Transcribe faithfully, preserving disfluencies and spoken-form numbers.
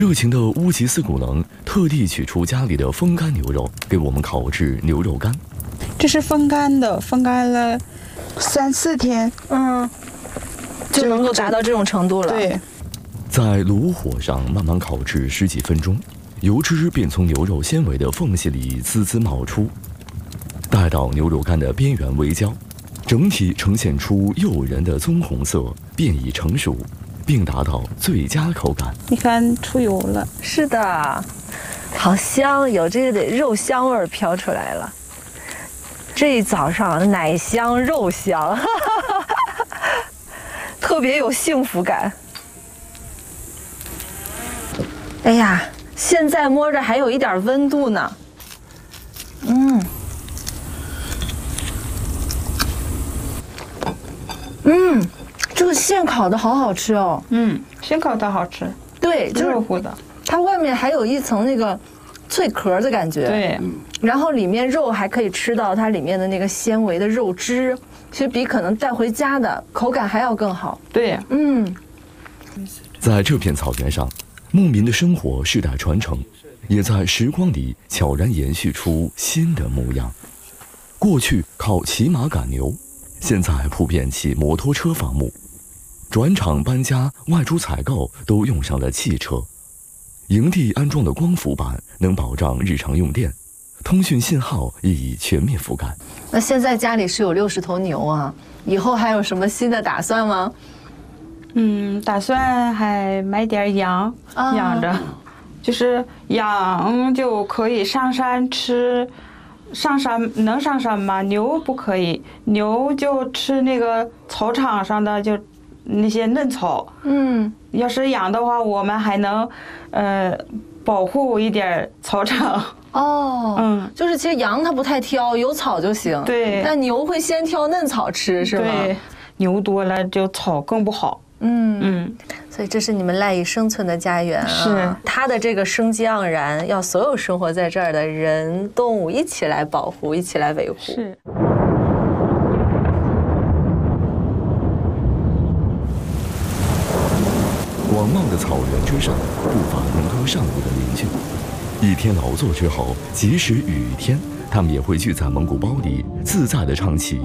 热情的乌吉斯古能特地取出家里的风干牛肉，给我们烤制牛肉干。 这是风干的，风干了三四天， 嗯，就能够达到这种程度了。 对， 在炉火上慢慢烤制十几分钟，油脂便从牛肉纤维的缝隙里滋滋冒出。待到牛肉干的边缘微焦，整体呈现出诱人的棕红色，便已成熟，并达到最佳口感。 你看出油了， 是的，好香，有这个肉香味儿飘出来了。这一早上奶香肉香，特别有幸福感。哎呀，现在摸着还有一点温度呢。嗯，嗯，这个现烤的好好吃哦。 嗯，现烤的好吃， 对，就是热乎的， 它外面还有一层那个脆壳的感觉。 对， 然后里面肉还可以吃到它里面的那个纤维的肉汁，其实比可能带回家的口感还要更好。 对， 嗯， 在这片草原上，牧民的生活世代传承，也在时光里悄然延续出新的模样。过去靠骑马赶牛，现在普遍骑摩托车放牧，转场搬家、外出采购都用上了汽车。营地安装的光伏板能保障日常用电，通讯信号亦已全面覆盖。 那现在家里是有六十头牛啊，以后还有什么新的打算吗？ 嗯，打算还买点羊、 啊、 养着，就是羊就可以上山吃，上山能上山吗？牛不可以，牛就吃那个草场上的就那些嫩草。 嗯， 要是养的话，我们还能，呃，保护一点草场。 哦， 嗯， 就是其实羊它不太挑，有草就行。 对， 但牛会先挑嫩草吃，是吗？ 对，牛多了就草更不好。 嗯嗯， 所以这是你们赖以生存的家园啊！ 是它的这个生机盎然，要所有生活在这儿的人、动物一起来保护，一起来维护。 是。 广袤的草原之上，不乏能歌善舞的邻居。一天劳作之后，即使雨天，他们也会聚在蒙古包里，自在地唱起